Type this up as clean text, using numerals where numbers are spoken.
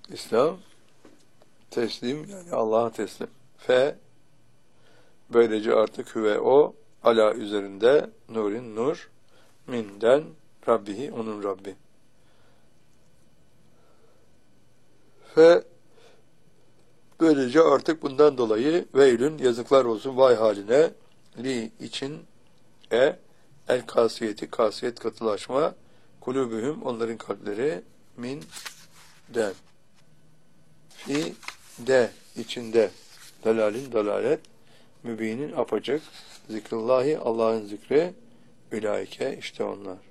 İslam teslim, yani Allah'a teslim. Fe böylece artık hüve o ala üzerinde nurin nur minden Rabbihi onun Rabbi. Fe böylece artık bundan dolayı veylün yazıklar olsun vay haline li için el kasiyeti kasiyet katılaşma kulübühüm onların kalpleri min den fi de içinde dalalin dalalet mübinin apaçık zikrullahi Allah'ın zikri ülaike işte onlar.